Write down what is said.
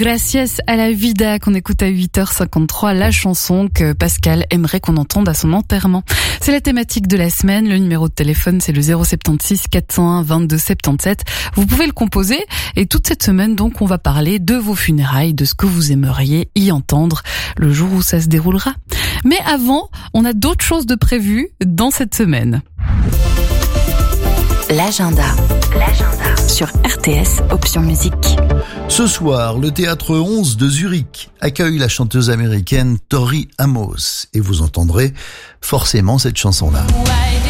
Gracias a la vida qu'on écoute à 8h53, la chanson que Pascal aimerait qu'on entende à son enterrement. C'est la thématique de la semaine. Le numéro de téléphone, c'est le 076 401 22 77. Vous pouvez le composer et toute cette semaine, donc, on va parler de vos funérailles, de ce que vous aimeriez y entendre le jour où ça se déroulera. Mais avant, on a d'autres choses de prévues dans cette semaine. L'agenda sur RTS Option Musique. Ce soir, le Théâtre 11 de Zurich accueille la chanteuse américaine Tori Amos et vous entendrez forcément cette chanson-là.